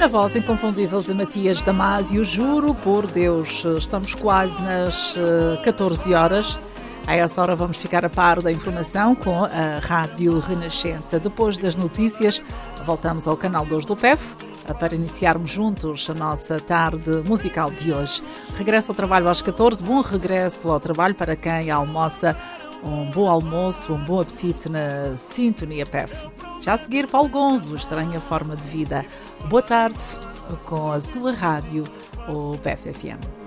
na voz inconfundível de Matias Damasio, juro por Deus, estamos quase nas 14 horas. A essa hora vamos ficar a par da informação com a Rádio Renascença. Depois das notícias, voltamos ao canal 2 do PEF para iniciarmos juntos a nossa tarde musical de hoje. Regresso ao trabalho às 14, bom regresso ao trabalho para quem almoça, um bom almoço, um bom apetite na Sintonia PEF. Já a seguir, Paulo Gonzo, Estranha Forma de Vida. Boa tarde com a sua rádio, o PEF FM.